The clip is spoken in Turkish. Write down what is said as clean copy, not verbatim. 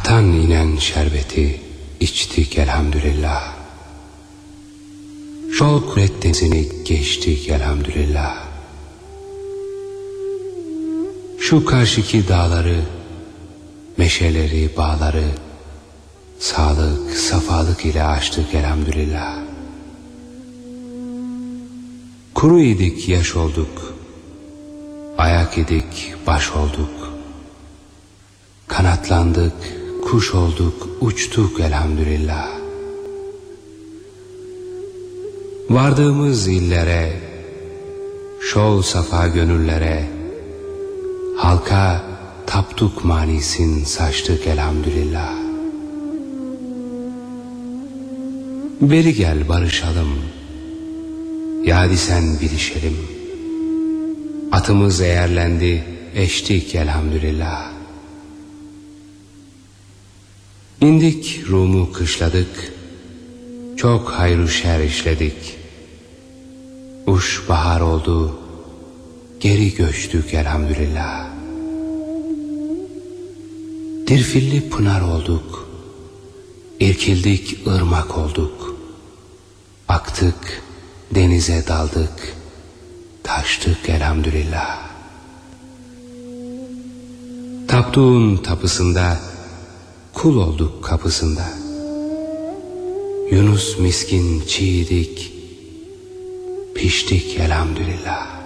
Hak'tan inen şerbeti içtik elhamdülillah. Şol denizini geçtik elhamdülillah. Şu karşıki dağları, meşeleri, bağları sağlık, safalık ile açtık elhamdülillah. Kuru idik, yaş olduk. Ayak idik, baş olduk. Kanatlandık, kuş olduk, uçtuk elhamdülillah. Vardığımız illere, şol safa gönüllere, halka taptuk manisin saçtık elhamdülillah. Beri gel barışalım, yadi sen bilişelim. Atımız eğerlendi, eştik elhamdülillah. İndik Rum'u kışladık, çok hayru şer işledik. Uş bahar oldu, geri göçtük elhamdülillah. Dirfilli pınar olduk, irkildik ırmak olduk. Aktık, denize daldık, taştık elhamdülillah. Taptuğun tapısında, kul olduk kapısında. Yunus miskin çiğdik, piştik elhamdülillah.